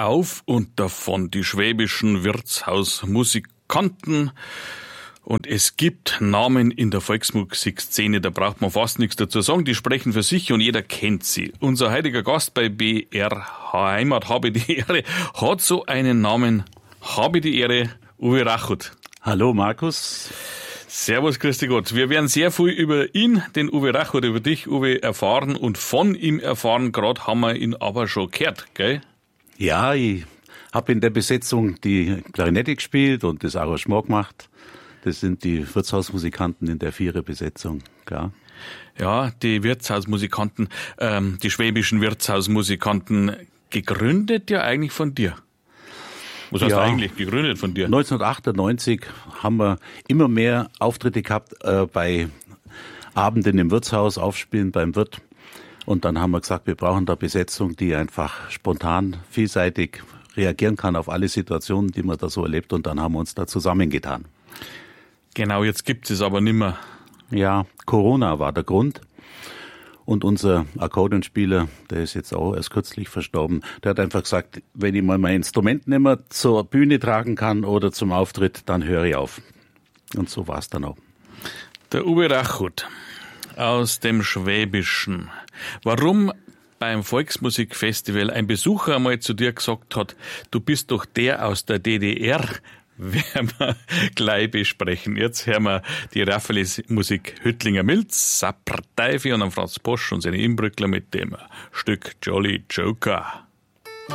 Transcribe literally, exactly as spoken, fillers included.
auf und davon die schwäbischen Wirtshausmusikanten. Und es gibt Namen in der Volksmusikszene, da braucht man fast nichts dazu sagen, die sprechen für sich und jeder kennt sie. Unser heutiger Gast bei B R Heimat, habe die Ehre, hat so einen Namen, habe die Ehre, Uwe Rachut. Hallo Markus. Servus, grüß dich Gott. Wir werden sehr viel über ihn, den Uwe Rachut, über dich, Uwe, erfahren und von ihm erfahren. Gerade haben wir ihn aber schon gehört, gell? Ja, ich habe in der Besetzung die Klarinette gespielt und das Arrangement gemacht. Das sind die Wirtshausmusikanten in der Vierer-Besetzung, ja. Ja, die Wirtshausmusikanten, ähm, die schwäbischen Wirtshausmusikanten, gegründet ja eigentlich von dir. Was heißt ja, eigentlich gegründet von dir? neunzehnhundertachtundneunzig haben wir immer mehr Auftritte gehabt äh, bei Abenden im Wirtshaus, Aufspielen beim Wirt. Und dann haben wir gesagt, wir brauchen da Besetzung, die einfach spontan, vielseitig reagieren kann auf alle Situationen, die man da so erlebt. Und dann haben wir uns da zusammengetan. Genau, jetzt gibt es aber nimmer. Ja, Corona war der Grund. Und unser Akkordeonspieler, der ist jetzt auch erst kürzlich verstorben, der hat einfach gesagt, wenn ich mal mein Instrument nicht mehr zur Bühne tragen kann oder zum Auftritt, dann höre ich auf. Und so war es dann auch. Der Uwe Rachut aus dem Schwäbischen. Warum beim Volksmusikfestival ein Besucher einmal zu dir gesagt hat, du bist doch der aus der D D R, werden wir gleich besprechen. Jetzt hören wir die Raffaele-Musik Hüttlinger Milz, Sapperteifi und dann Franz Bosch und seine Inbrückler mit dem Stück Jolly Joker.